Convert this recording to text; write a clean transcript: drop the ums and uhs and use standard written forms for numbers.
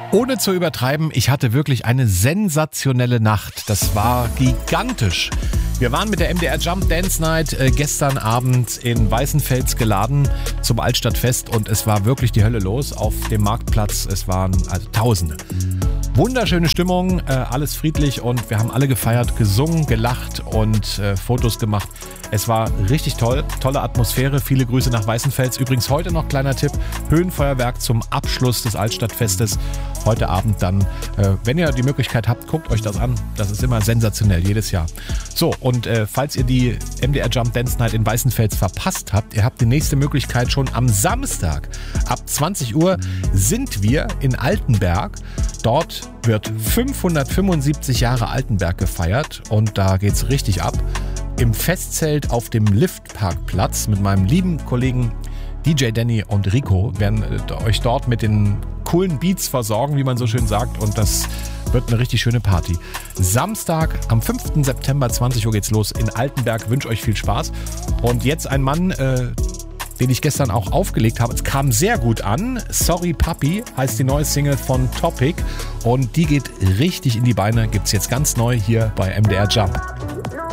Ohne zu übertreiben, ich hatte wirklich eine sensationelle Nacht. Das war gigantisch. Wir waren mit der MDR Jump Dance Night gestern Abend in Weißenfels geladen zum Altstadtfest und es war wirklich die Hölle los auf dem Marktplatz. Es waren also Tausende. Wunderschöne Stimmung, alles friedlich und wir haben alle gefeiert, gesungen, gelacht und Fotos gemacht. Es war richtig toll, tolle Atmosphäre, viele Grüße nach Weißenfels. Übrigens heute noch kleiner Tipp, Höhenfeuerwerk zum Abschluss des Altstadtfestes. Heute Abend dann, wenn ihr die Möglichkeit habt, guckt euch das an. Das ist immer sensationell, jedes Jahr. So, und falls ihr die MDR Jump Dance Night in Weißenfels verpasst habt, ihr habt die nächste Möglichkeit schon am Samstag. Ab 20 Uhr sind wir in Altenberg. Dort wird 575 Jahre Altenberg gefeiert und da geht's richtig ab. Im Festzelt auf dem Liftparkplatz mit meinem lieben Kollegen DJ Danny und Rico werden euch dort mit den coolen Beats versorgen, wie man so schön sagt, und das wird eine richtig schöne Party. Samstag am 5. September 20 Uhr geht's los in Altenberg. Wünsche euch viel Spaß. Und jetzt ein Mann, den ich gestern auch aufgelegt habe. Es kam sehr gut an. Sorry Papi heißt die neue Single von Topic und die geht richtig in die Beine. Gibt's jetzt ganz neu hier bei MDR Jump.